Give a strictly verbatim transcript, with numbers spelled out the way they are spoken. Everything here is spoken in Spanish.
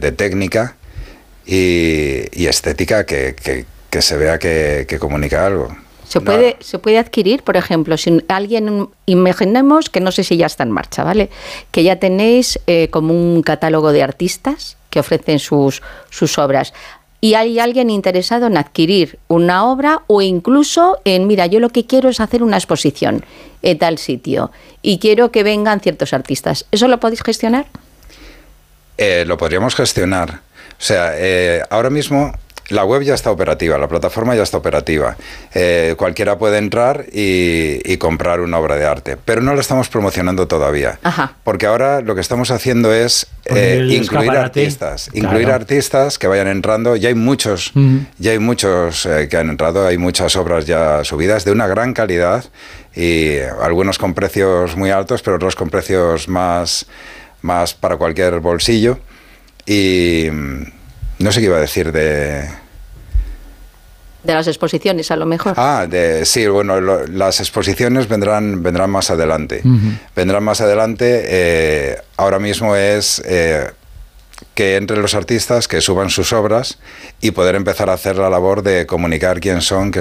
de técnica y, y estética que, que, que se vea que, que comunica algo. ¿Se puede, no. ¿Se puede adquirir, por ejemplo, si alguien, imaginemos que no sé si ya está en marcha, ¿vale? Que ya tenéis eh, como un catálogo de artistas que ofrecen sus, sus obras. Y hay alguien interesado en adquirir una obra o incluso en, mira, yo lo que quiero es hacer una exposición en tal sitio y quiero que vengan ciertos artistas. ¿Eso lo podéis gestionar? Eh, lo podríamos gestionar. O sea, eh, ahora mismo la web ya está operativa, la plataforma ya está operativa. Eh, cualquiera puede entrar y, y comprar una obra de arte, pero no lo estamos promocionando todavía. Ajá. Porque ahora lo que estamos haciendo es eh, incluir artistas, claro. incluir artistas que vayan entrando. Ya hay muchos, uh-huh. ya hay muchos eh, que han entrado, hay muchas obras ya subidas de una gran calidad y algunos con precios muy altos, pero otros con precios más, más para cualquier bolsillo. Y no sé qué iba a decir de... De las exposiciones, a lo mejor. Ah, de, sí, bueno, lo, las exposiciones vendrán, vendrán más adelante. Uh-huh. Vendrán más adelante. Eh, ahora mismo es eh, que entren los artistas, que suban sus obras y poder empezar a hacer la labor de comunicar quién son,